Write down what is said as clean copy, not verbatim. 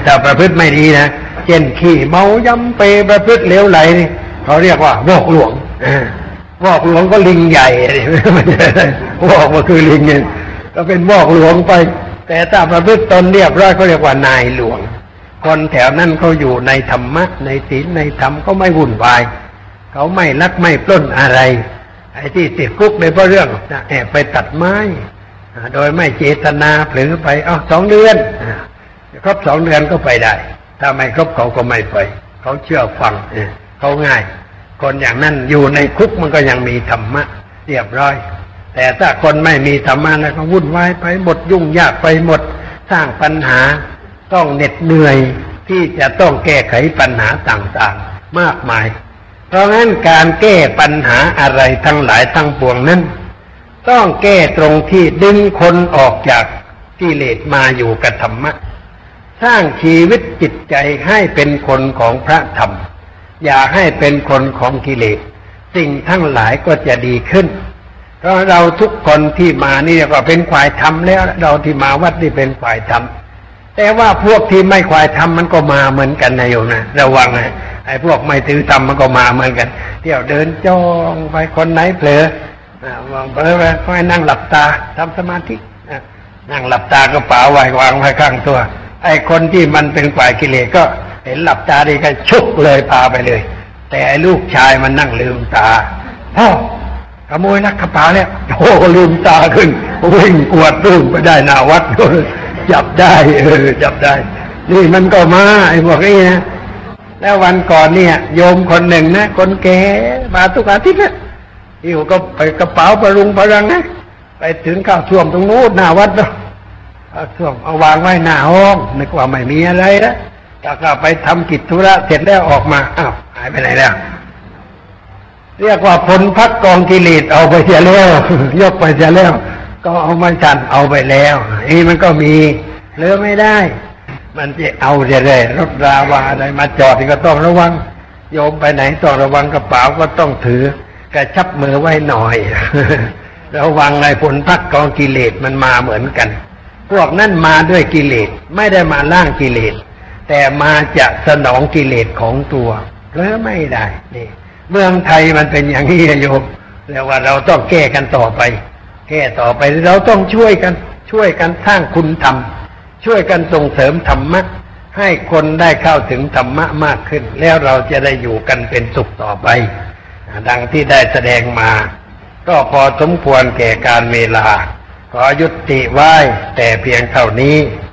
ถ้าประพฤติไม่ดีนะเช่นขี้เมายำเปประพฤติเลวไหลนี่เขาเรียกว่าวอกหลวงวอกหลวงก็ลิงใหญ่วอกก็คือลิงเนี่ยก็เป็นวอกหลวงไปแต่ถ้าประพฤติตนเรียบร้อยเขาเรียกว่านายหลวงคนแถวนั้นเขาอยู่ในธรรมะในศีลในธรรมเขาไม่วุ่นวายเขาไม่ลักไม่ปล้นอะไรไอ้ที่ติดคุกในเพราะเรื่องแอบไปตัดไม้โดยไม่เจตนาเผลอไป2 เดือนครบ2 เดือนก็ไปได้ถ้าไม่ครบเขาก็ไม่ไปเขาเชื่อฟังเขาง่ายคนอย่างนั้นอยู่ในคุกมันก็ยังมีธรรมะเรียบร้อยแต่ถ้าคนไม่มีธรรมะแล้วก็วุ่นวายไปหมดยุ่งยากไปหมดสร้างปัญหาต้องเหน็ดเหนื่อยที่จะต้องแก้ไขปัญหาต่างๆมากมายเพราะงั้นการแก้ปัญหาอะไรทั้งหลายทั้งปวงนั้นต้องแก้ตรงที่ดึงคนออกจากกิเลสมาอยู่กับธรรมะสร้างชีวิตจิตใจให้เป็นคนของพระธรรมอย่าให้เป็นคนของกิเลสสิ่งทั้งหลายก็จะดีขึ้นเพราะเราทุกคนที่มานี่ก็เป็นฝ่ายธรรมแล้วเราที่มาวัดนี่เป็นฝ่ายธรรมแต่ว่าพวกที่ไม่ฝ่ายธรรมมันก็มาเหมือนกันนะโยมนะระวังนะไอ้พวกไม่ถือธรรมมันก็มาเหมือนกันเที่ยวเดินจ้องไปคนไหนเผลอเผลอไปก็ให้นั่งหลับตาทำสมาธินั่งหลับตากระเป๋าไว้วางไว้ข้างตัวไอ้คนที่มันเป็นฝ่ายกิเลสก็เห็นหลับตาดีก็ชุกเลยพาไปเลยแต่ไอ้ลูกชายมันนั่งลืมตาพ่อขโมยลักกระเป๋าแล้วโอ้ลืมตาขึ้นวิ่งกวดรุ่งไปได้หน้าวัดจับได้จับได้นี่มันก็มาไอ้พวกนี้นะแล้ววันก่อนเนี่ยโยมคนหนึ่งนะคนแก่มาทุกอาทิตย์นะอยู่ก็ไปกระเป๋าประรุงประรังนะไปถึงข้าวท่วมตรงนู้นหน้าวัดเนาะท่วมเอาวางไว้หน้าห้องนึกว่าไม่มีอะไรนะแต่ก็ไปทำกิจธุระเสร็จแล้วออกมาหายไปไหนแล้วเรียกว่าผลพักกองกิเลสเอาไปเสียแล้วยกไปเสียแล้วก็เอามาจันเอาไปแล้วมันก็มีเหลือไม่ได้มันจะเอาจะได้รถราวาอะไรมาจอดก็ต้องระวังโยมไปไหนต้องระวังกระเป๋าก็ต้องถือกระชับมือไว้หน่อยระวังไอ้ผลพักกองกิเลสมันมาเหมือนกันพวกนั้นมาด้วยกิเลสไม่ได้มาล้างกิเลสแต่มาจะสนองกิเลสของตัวเหลือไม่ได้นี่เมืองไทยมันเป็นอย่างนี้โยมแล้วว่าเราต้องแก้กันต่อไปแก้ต่อไปเราต้องช่วยกันสร้างคุณธรรมช่วยกันส่งเสริมธรรมะให้คนได้เข้าถึงธรรมะมากขึ้นแล้วเราจะได้อยู่กันเป็นสุขต่อไปดังที่ได้แสดงมาก็พอสมควรแก่การเวลาขอยุติไว้แต่เพียงเท่านี้